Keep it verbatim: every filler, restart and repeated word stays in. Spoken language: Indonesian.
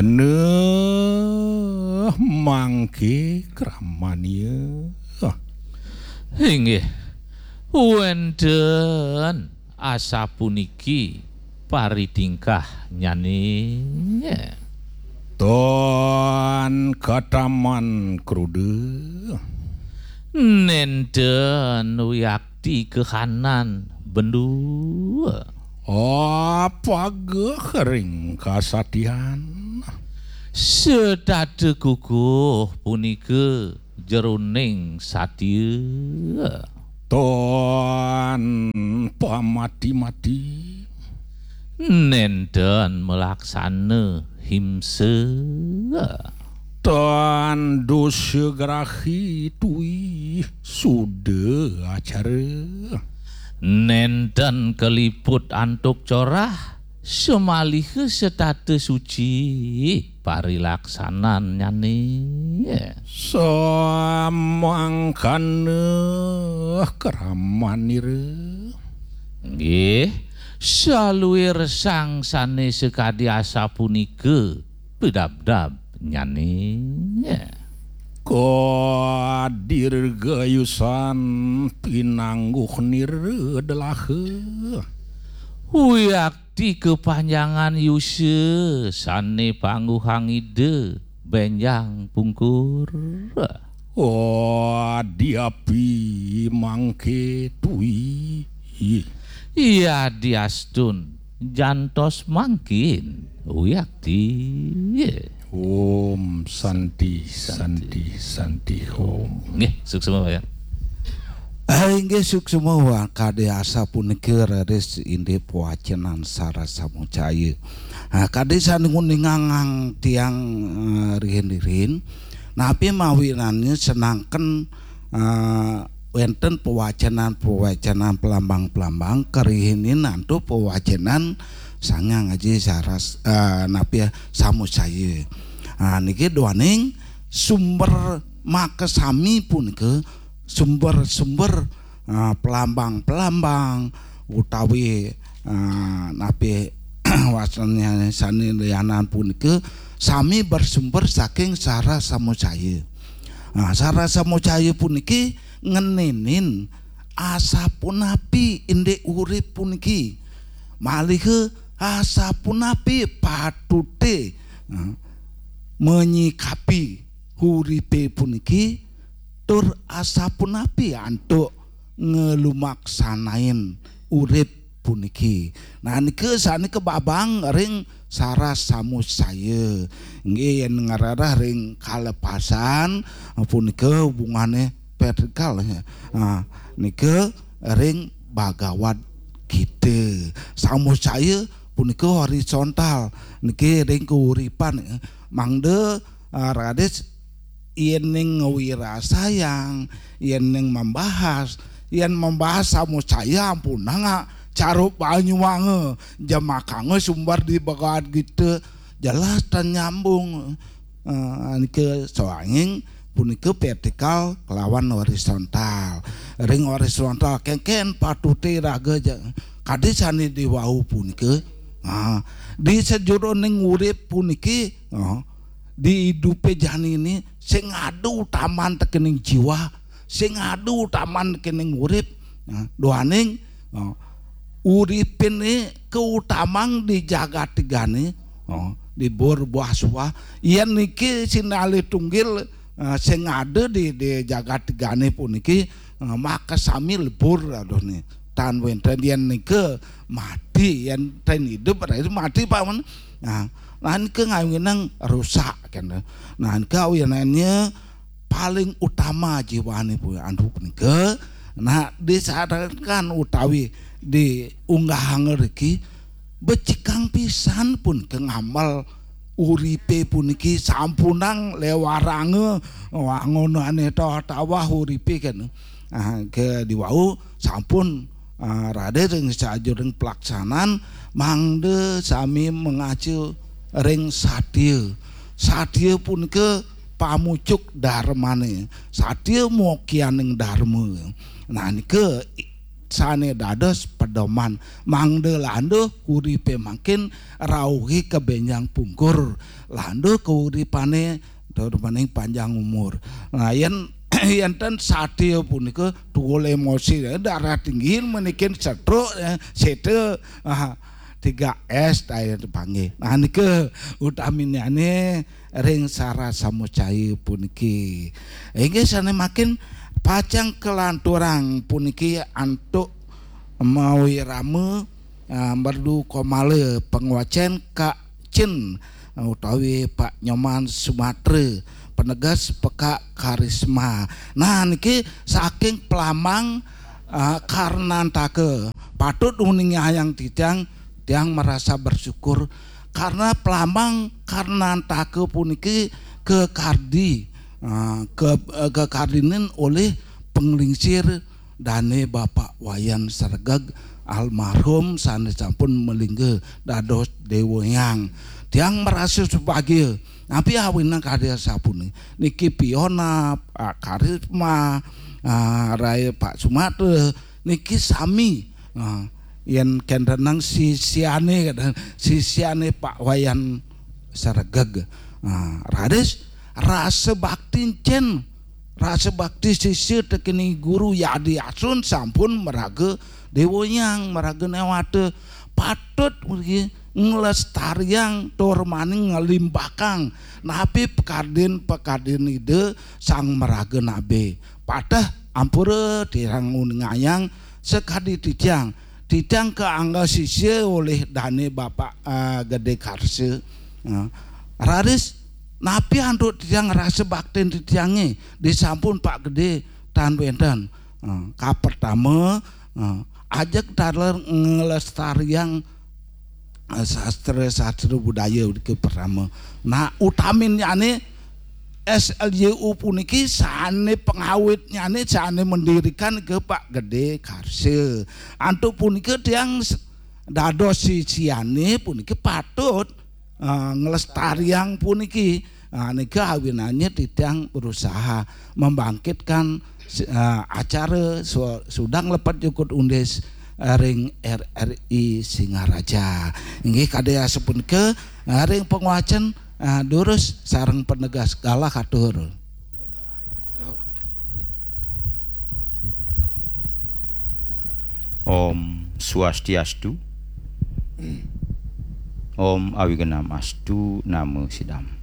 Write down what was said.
Aneuh mangke kramania. Inggih. Wonten asa puniki paritingkah nyani. Ton kataman krude. Nenten wiyakti kehanan bendua. Apa gering kasatian? Sedade kukuh punika jeroning satya. Ton pamati-mati. Nenten melaksana himse. Ton dosyagrahi tui sudah acara. Nenten keliput antuk corah semalih setate suci parilaksanan nyani. Samangkana keramanire. Nggih, saluwir sangsane sekadi asa punika bedab-dab nyani. Kodir gayusan pinangguh nirdelahe. Wiyakti kepanjangan yuse sane pangguhang ide benjang pungkur. Oh diapi mangke tui. Iya diastun jantos mangkin wiyakti. Om Santi Santi Santi Om. Nggih, suksema ya. Inggih suksema kade asa punika raris inde pawacenan sarasa mucaya. Nah, kade saningunningang tiang uh, rihin-rihin. Napi mawinannya senangken uh, wenten pewacenan-pewacenan pelambang-pelambang kerihinin nantu pewacenan sangang ngaji saras uh, napi samucaya. Nah, niki doaning sumber makesami punika sumber-sumber uh, pelambang-pelambang utawi uh, napi wasannya sani lianan punika sami bersumber saking sara samucaya. Nah, sara samucaya puniki ngenenin asa punapi inde urip puniki malih asa punapi patute uh, menyikapi huripe puniki tur asa punapi antuk ngelumaksanain urip puniki. Nah niki saniki babang ring sara samucaya nggih yen ngararah ring kalepasan punika hubungane vertikal ya. Nah niki ring bagawat kita samucaya punika horizontal niki ring keuripan mangde uh, rades yen ning wirasayang yen ning membahas yen membahas samucaya ampunna carup Banyuwangi jamakange sumber di bagawat gitu jelas dan nyambung uh, niki soanging punika vertikal kelawan horizontal ring horizontal kengken patute raga kade sani diwau punika uh, di sejuroning urip puniki uh, di hidupe jani ini sing adu utaman tekening jiwa sing adu utaman tekening urip uh, doaning uh, uripin ini keutamang di jagat tigane oh, di bor buah suah yen niki sinali tunggil uh, sing ada di di jagat tigane puniki uh, maka sami lebur aduh nih tan wenten yen niki mati yen ten hidup berarti mati paman nah nah niki ngawinang rusak kan nah niki awinannya paling utama jiwane pu andu puniki nah disadarkan utawi di unggahan reki becikang pisan pun ke ngamal uripe puniki sampunang lewarange wangono ane tawa uripe kan ah, ke diwau sampun ah, rade ring sajureng pelaksanaan mangde sami mengacu ring satya satya pun ke pamucuk dharmane satya mokianing dharma nah nike sane dados pedoman mangde lando uripe mangkin rauhi kebenjang pungkur lando keuripane maning panjang umur. Nah yen enten sadya punika tuwul emosi darah tinggi menikin stroke sete tiga S daya dipanggil. Nah nike utaminane ring sara samucai puniki. Inggih sane makin pacang kelanturang puniki antuk mawi rame uh, merdu komale penguacen Kak Cen utawi Pak Nyoman Sumatera penegas peka karisma. Nah niki saking pelamang uh, karnantake patut uning hayang tijang yang merasa bersyukur karena pelamang karnantake puniki kekardi uh, ke kekardinen oleh penglingsir dane Bapak Wayan Sregeg almarhum sanesampun melingge dados dewoyang tiang merasa sebagai tapi awina karya sapune niki Piona Pak Karisma uh, Raya Pak Sumatera niki sami uh, yen kenrenang sisiane sisiane Pak Wayan Sregeg uh, rades rasa bakti cen rasa bakti sisi tekini guru Yadi Asun sampun meraga dewoyang meraga newate patut ngelestariang tormaning ngelimbakang napi pekadin pekadin ide sang meraga nabe patah ampura dirang uningayang sekadi tijang tijang ke angga sisi oleh dane Bapak uh, Gede Karse uh, raris napi anduk tijang rasa bakten tijange disampun Pak Gede tan wenten uh, ka pertama uh, ajak daler ngelestariang uh, sastra sastra budaya ke pertama. Nah utamin nyane S L Y U puniki sane pengawit nyane sane mendirikan ke Pak Gede Karse antuk puniki tiang dados sisiane puniki patut uh, ngelestariang puniki uh, nika awinannya titiang berusaha membangkitkan uh, acara su, sudang lepat jukut undes uh, ring R R I Singaraja inggih kadaya sepun ke uh, ring penguacan uh, durus sareng penegas galah katur. Om Swastiastu. Om Awigenam Astu Namo Sidam.